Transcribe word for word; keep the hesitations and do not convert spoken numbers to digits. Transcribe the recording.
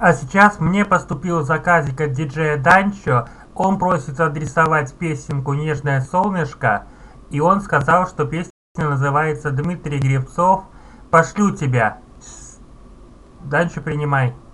А сейчас мне поступил заказик от диджея Данчо. Он просит адресовать песенку «Нежное солнышко». И он сказал, что песня называется «Дмитрий Гребцов. Пошлю тебя». Данчо, принимай.